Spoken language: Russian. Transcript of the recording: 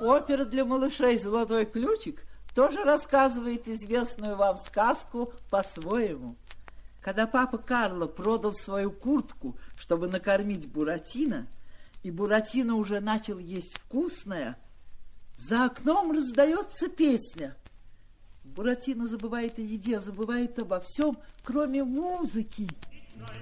Опера для малышей «Золотой ключик» тоже рассказывает известную вам сказку по-своему. Когда папа Карло продал свою куртку, чтобы накормить Буратино, и Буратино уже начал есть вкусное, за окном раздается песня. Буратино забывает о еде, забывает обо всем, кроме музыки.